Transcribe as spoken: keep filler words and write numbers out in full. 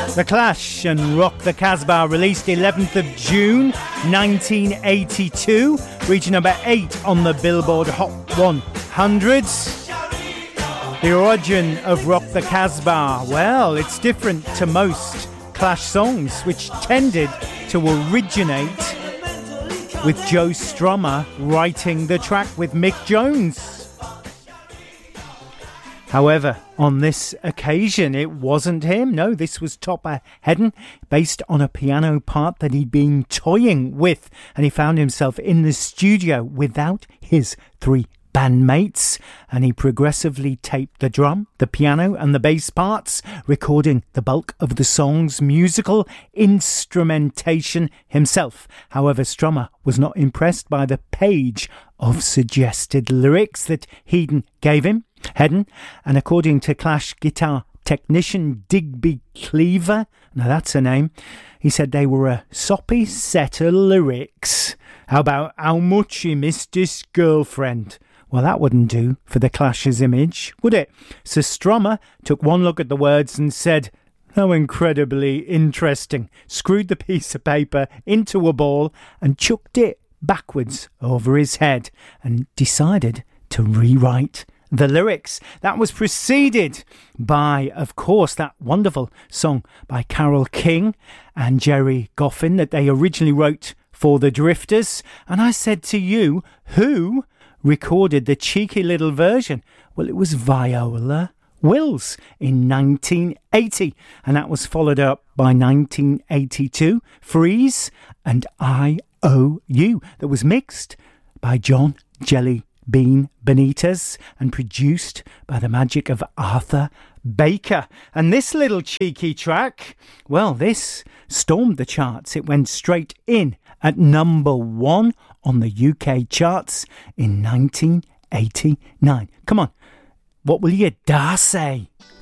The Clash and Rock the Casbah, released eleventh of June nineteen eighty-two, reaching number eight on the Billboard Hot one hundred. The origin of Rock the Casbah, well, it's different to most Clash songs, which tended to originate with Joe Strummer writing the track with Mick Jones. However, on this occasion, it wasn't him. No, this was Topper Headon, based on a piano part that he'd been toying with, and he found himself in the studio without his three bandmates, and he progressively taped the drum, the piano and the bass parts, recording the bulk of the song's musical instrumentation himself. However, Strummer was not impressed by the page of suggested lyrics that Headon gave him. Headon, and according to Clash guitar technician Digby Cleaver, now that's a name, he said they were a soppy set of lyrics. How about how much he missed his girlfriend? Well, that wouldn't do for the Clash's image, would it? So Strummer took one look at the words and said, how incredibly interesting, screwed the piece of paper into a ball and chucked it backwards over his head and decided to rewrite the lyrics. That was preceded by, of course, that wonderful song by Carole King and Jerry Goffin that they originally wrote for the Drifters. And I said to you, who recorded the cheeky little version? Well, it was Viola Wills in nineteen eighty, and that was followed up by nineteen eighty-two Freeze and I O U, that was mixed by John Jelly Bean Benitez and produced by the magic of Arthur Baker. And this little cheeky track, well, this stormed the charts. It went straight in at number one on the U K charts in nineteen eighty-nine. Come on, what will you dare say?